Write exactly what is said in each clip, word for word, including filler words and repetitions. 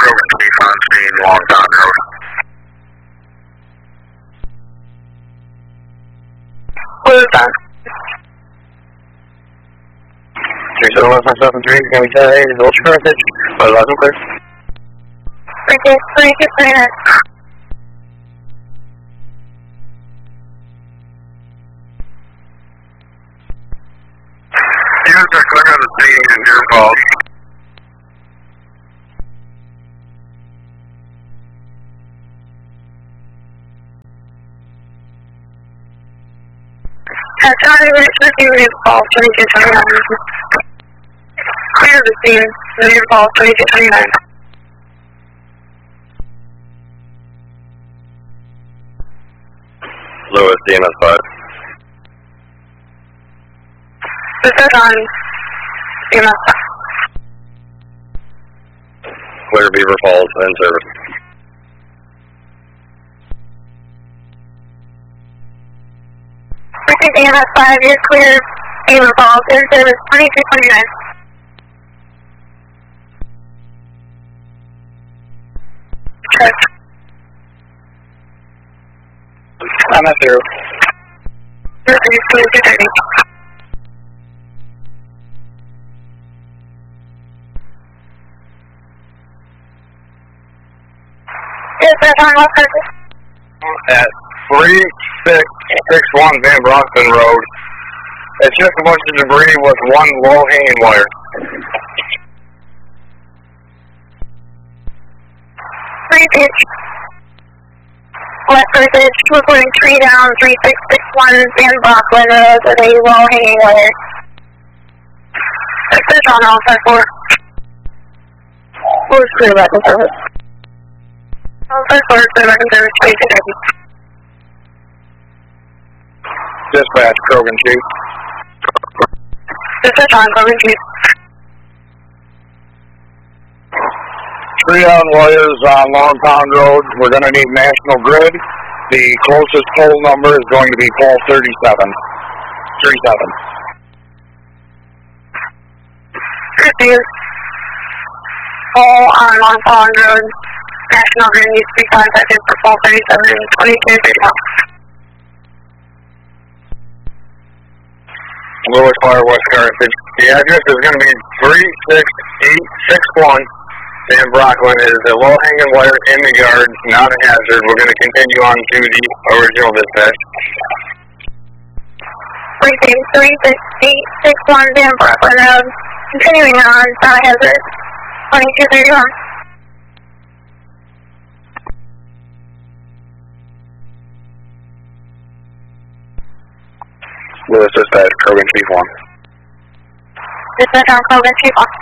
Krogan Chief on scene, Long Pond Road. What is that? three seven one five seven three, can we say Ultra Message? But loud and clear. Okay, three two three nine. Units are clear on the scene and your fault. Uh, Charlie, we're expecting your call, twenty-two twenty-nine. Clear the scene, your call, twenty-two twenty-nine. Lewis, D M S five. This is on D M S five. Clear Beaver Falls, in service. This is D M S five, you're clear, Beaver Falls, in service, twenty-two twenty-nine. Check. I'm not through. This is twenty-two thirty. Is that on what purpose? At three six six one Van Brockton Road. It's just a bunch of debris with one low hanging wire. Three pitch. Left footage, reporting tree down, three six six one Van Brockton Road with a low hanging wire. This is on Alpha four. Who's clear back and service? Alpha four, clear back and service, twenty-two thirty. Dispatch, Krogan Chief. This is on Krogan Chief. Tree on wires on Long Pond Road. We're going to need National Grid. The closest pole number is going to be pole thirty-seven. thirty-seven. This is all on Long Pond Road. National Grid needs to be contacted for pole thirty-seven and twenty-two thirty-one. Lewis Fire, West Carthage. The address is going to be three six eight six one Van Brockton. It is a low-hanging wire in the yard, not a hazard. We're going to continue on to the original dispatch. Briefing three six eight six one Van Brockton Road. Continuing on, not a hazard. twenty-two thirty-one. Lewis Dispatch, Krogan Chief one. Dispatch on Krogan Chief one.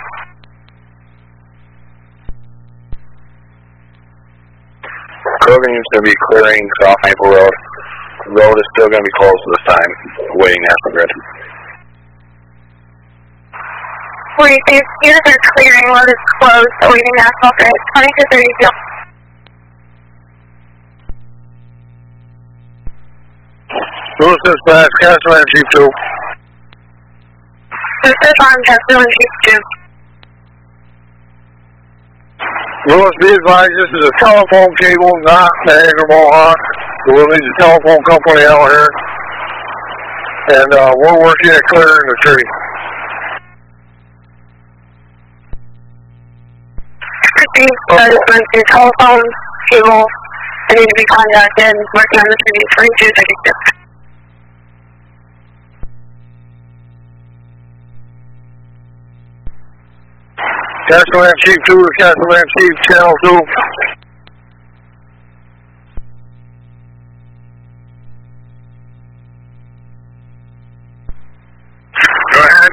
Krogan needs to be clearing South Maple Road. The road is still going to be closed this time, awaiting National Grid. Briefing, units are clearing, road is closed, awaiting National Grid. twenty-two thirty-two. Lewis Dispatch, Castellan Chief two. Dispatch on Castellan Chief two. Lewis, be advised, this is a telephone cable, not Niagara Mohawk. So we'll need the telephone company out here. And uh, we're working at clearing the tree. That is going to telephone cable. I need to be contacted. Working on the tree. twenty-two thirty-two. Castellan Chief two to Castellan Chief, Channel two. Go ahead.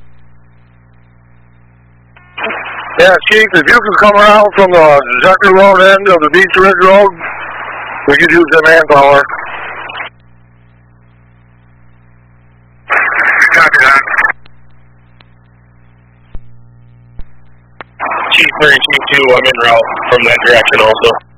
Yeah, Chief, if you can come around from the Zucker Road end of the Beach Ridge Road, we could use the manpower. Copy that. Chief three, Chief two, I'm en route from that direction also.